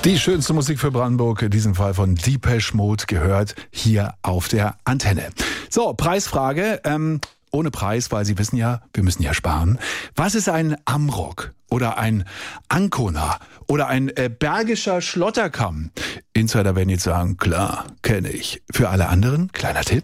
Die schönste Musik für Brandenburg, in diesem Fall von Depeche Mode, gehört hier auf der Antenne. So, Preisfrage, ohne Preis, weil Sie wissen ja, wir müssen ja sparen. Was ist ein Amrock oder ein Ancona oder ein Bergischer Schlotterkamm? Insider werden jetzt sagen, klar, kenne ich. Für alle anderen, kleiner Tipp.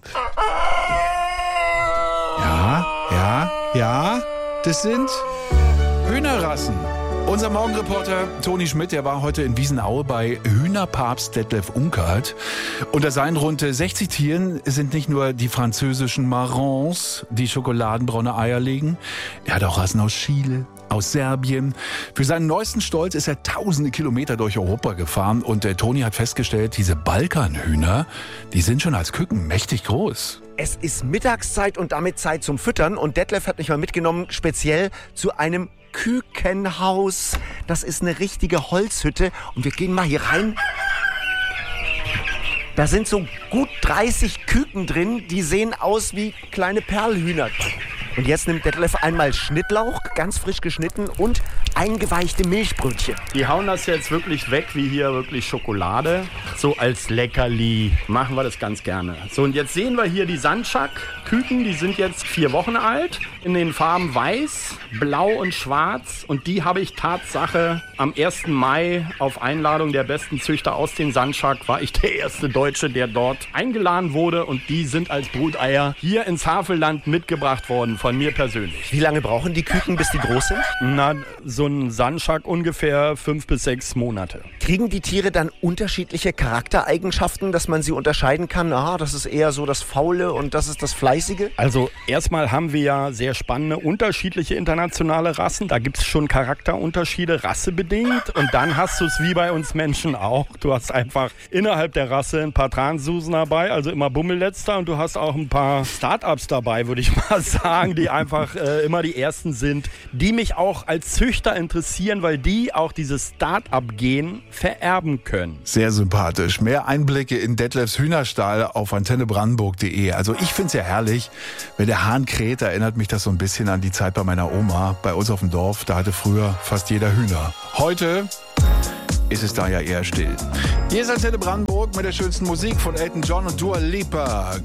Ja, das sind Hühnerrassen. Unser Morgenreporter Toni Schmidt, der war heute in Wiesenaue bei Hühnerpapst Detlef Unkert. Unter seinen rund 60 Tieren sind nicht nur die französischen Marrons, die schokoladenbraune Eier legen. Er hat auch Rassen aus Chile, aus Serbien. Für seinen neuesten Stolz ist er tausende Kilometer durch Europa gefahren. Und Toni hat festgestellt, diese Balkanhühner, die sind schon als Küken mächtig groß. Es ist Mittagszeit und damit Zeit zum Füttern. Und Detlef hat mich mal mitgenommen, speziell zu einem Kükenhaus. Das ist eine richtige Holzhütte. Und wir gehen mal hier rein. Da sind so gut 30 Küken drin. Die sehen aus wie kleine Perlhühner. Und jetzt nimmt Detlef einmal Schnittlauch, ganz frisch geschnitten, und eingeweichte Milchbrötchen. Die hauen das jetzt wirklich weg, wie hier wirklich Schokolade. So als Leckerli machen wir das ganz gerne. So, und jetzt sehen wir hier die Sandschak-Küken. Die sind jetzt 4 Wochen alt. In den Farben weiß, blau und schwarz. Und die habe ich Tatsache am 1. Mai auf Einladung der besten Züchter aus den Sandschak, war ich der erste Deutsche, der dort eingeladen wurde. Und die sind als Bruteier hier ins Havelland mitgebracht worden von mir persönlich. Wie lange brauchen die Küken, bis die groß sind? Na, so ein Sandschak ungefähr 5 bis 6 Monate. Kriegen die Tiere dann unterschiedliche Charaktereigenschaften, dass man sie unterscheiden kann? Aha, das ist eher so das Faule und das ist das Fleißige? Also erstmal haben wir ja sehr spannende, unterschiedliche internationale Rassen. Da gibt es schon Charakterunterschiede, rassebedingt. Und dann hast du es wie bei uns Menschen auch. Du hast einfach innerhalb der Rasse ein paar Transsusen dabei, also immer Bummelletzter. Und du hast auch ein paar Start-ups dabei, würde ich mal sagen, die einfach immer die Ersten sind, die mich auch als Züchter interessieren, weil die auch dieses Start-up-Gen vererben können. Sehr sympathisch. Mehr Einblicke in Detlefs Hühnerstall auf antennebrandenburg.de. Also ich finde es ja herrlich, wenn der Hahn kräht, erinnert mich das so ein bisschen an die Zeit bei meiner Oma, bei uns auf dem Dorf. Da hatte früher fast jeder Hühner. Heute ist es da ja eher still. Hier ist Antenne Brandenburg mit der schönsten Musik von Elton John und Dua Lipa.